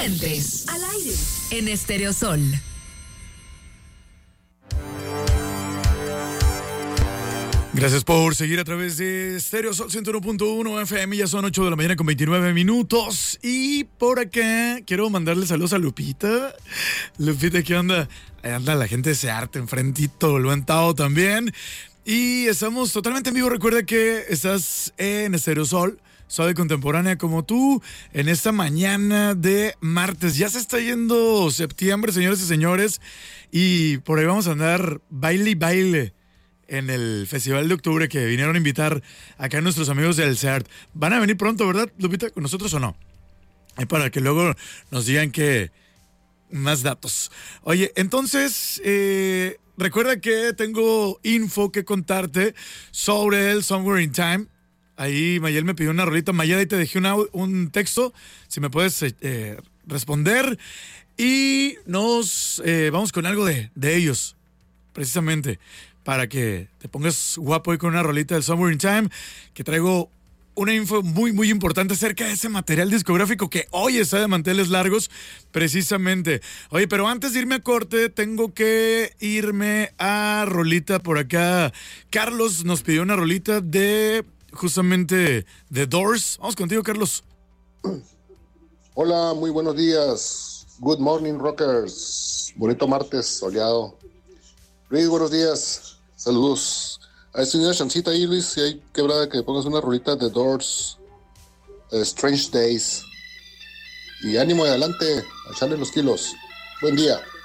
Puentes. Al aire. En Estéreo Sol. Gracias por seguir a través de Stereo Sol 101.1 FM. Ya son 8 de la mañana con 29 minutos. Y por acá quiero mandarle saludos a Lupita. Lupita, ¿qué onda? Ahí anda la gente de Searte enfrentito, lo han estado también. Y estamos totalmente en vivo. Recuerda que estás en Stereo Sol, suave contemporánea como tú, en esta mañana de martes. Ya se está yendo septiembre, señores y señores. Y por ahí vamos a andar baile y baile en el Festival de Octubre que vinieron a invitar acá a nuestros amigos del CEART. Van a venir pronto, ¿verdad, Lupita? ¿Con nosotros o no? Para que luego nos digan que más datos. Oye, entonces, recuerda que tengo info que contarte sobre el Somewhere in Time. Ahí Mayel me pidió una rolita. Mayel, ahí te dejé un texto. Si me puedes responder. Y nos vamos con algo de ellos, precisamente, para que te pongas guapo hoy con una rolita del Somewhere in Time, que traigo una info muy, muy importante acerca de ese material discográfico que hoy está de manteles largos, precisamente. Oye, pero antes de irme a corte, tengo que irme a rolita por acá. Carlos nos pidió una rolita de, justamente, The Doors. Vamos contigo, Carlos. Hola, muy buenos días. Good morning, rockers. Bonito martes, soleado. Luis, buenos días. Saludos. Hay una chancita ahí, Luis, si hay quebrada, que pongas una rolita de Doors, Strange Days. Y ánimo adelante, a echarle los kilos. Buen día.